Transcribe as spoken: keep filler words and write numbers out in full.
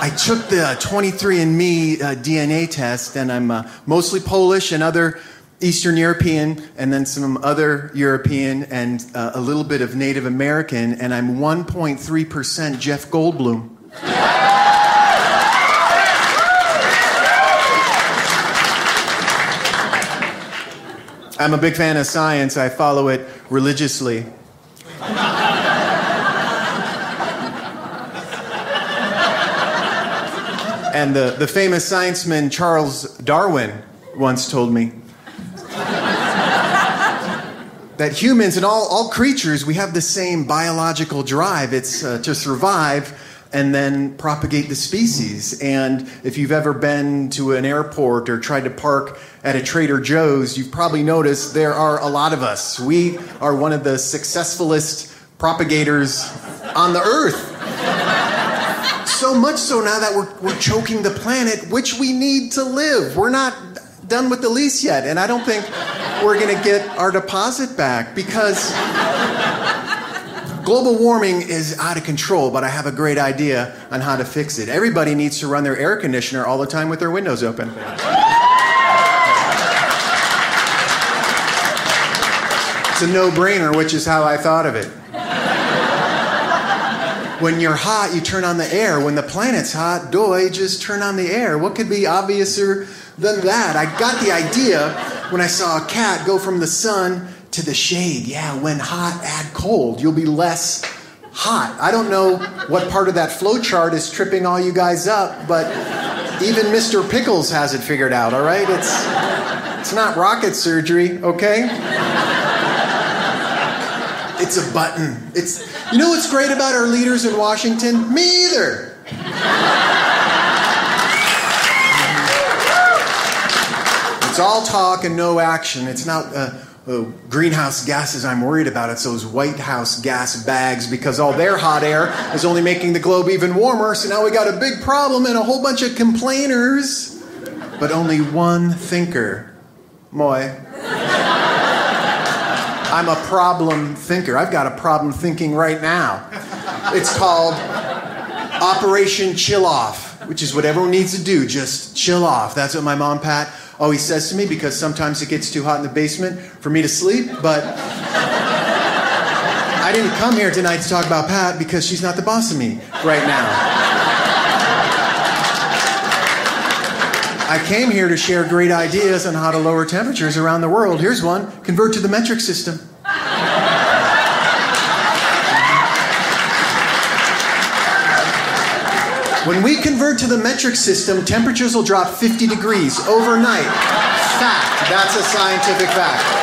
I took the twenty-three and me uh, D N A test, and I'm uh, mostly Polish and other Eastern European, and then some other European, and uh, a little bit of Native American, and I'm one point three percent Jeff Goldblum. I'm a big fan of science. I follow it religiously. And the, the famous scienceman Charles Darwin once told me that humans and all, all creatures, we have the same biological drive. It's uh, to survive and then propagate the species. And if you've ever been to an airport or tried to park at a Trader Joe's, you've probably noticed there are a lot of us. We are one of the successfulest propagators on the earth. So much so now that we're, we're choking the planet, which we need to live. We're not done with the lease yet, and I don't think we're going to get our deposit back because global warming is out of control, but I have a great idea on how to fix it. Everybody needs to run their air conditioner all the time with their windows open. It's a no-brainer, which is how I thought of it. When you're hot, you turn on the air. When the planet's hot, doy, just turn on the air. What could be obviouser than that? I got the idea when I saw a cat go from the sun to the shade. Yeah, when hot, add cold. You'll be less hot. I don't know what part of that flow chart is tripping all you guys up, but even Mister Pickles has it figured out, all right? It's, it's not rocket surgery, okay? It's a button. It's, you know what's great about our leaders in Washington? Me either. It's all talk and no action. It's not uh, uh, greenhouse gases I'm worried about. It's those White House gas bags, because all their hot air is only making the globe even warmer. So now we got a big problem and a whole bunch of complainers, but only one thinker. Moi. I'm a problem thinker. I've got a problem thinking right now. It's called Operation Chill Off, which is what everyone needs to do. Just chill off. That's what my mom, Pat, always says to me, because sometimes it gets too hot in the basement for me to sleep. But I didn't come here tonight to talk about Pat because she's not the boss of me right now. I came here to share great ideas on how to lower temperatures around the world. Here's one. Convert to the metric system. When we convert to the metric system, temperatures will drop fifty degrees overnight. Fact. That's a scientific fact.